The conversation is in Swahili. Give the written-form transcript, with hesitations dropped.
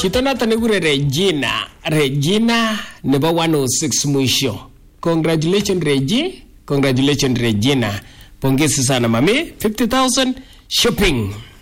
Chito nato nekure Regina nebo 106 mwisho. Congratulations Regina. Pongezi sana mami. 50,000 shopping.